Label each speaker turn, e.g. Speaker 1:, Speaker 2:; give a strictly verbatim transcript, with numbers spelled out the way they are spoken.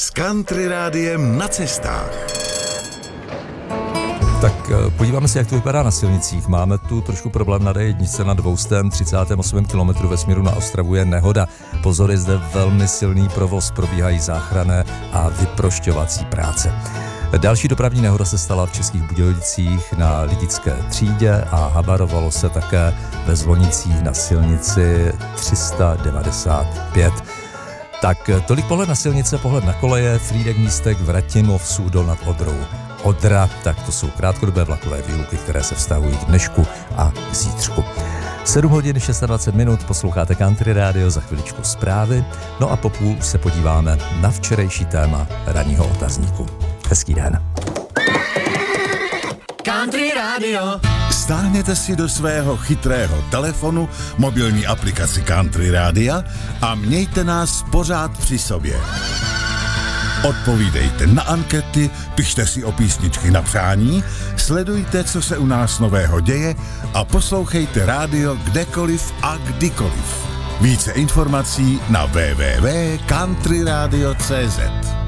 Speaker 1: s Country Rádiem na cestách.
Speaker 2: Tak podíváme se, jak to vypadá na silnicích. Máme tu trošku problém na D jedna na dvě třicet osm kilometrů ve směru na Ostravu je nehoda. Pozor, je zde velmi silný provoz, probíhají záchranné a vyprošťovací práce. Další dopravní nehoda se stala v Českých Budějovicích na Lidické třídě a habarovalo se také ve Zvonicích na silnici tři sta devadesát pět. Tak tolik pohled na silnice, pohled na koleje, Frýdek Místek, Vratimov, Suchdol nad Odrou. Odra, tak to jsou krátkodobé vlakové výluky, které se vztahují k dnešku a k zítřku. sedm hodin dvacet šest minut, posloucháte Country Radio, za chviličku zprávy, no a po půl už se podíváme na včerejší téma ranního otazníku. Hezký den.
Speaker 1: Country Radio. Stáhněte si do svého chytrého telefonu mobilní aplikaci Country Rádia a mějte nás pořád při sobě. Odpovídejte na ankety, pište si o písničky na přání, sledujte, co se u nás nového děje a poslouchejte rádio kdekoliv a kdykoliv. Více informací na w w w tečka country radio tečka c z.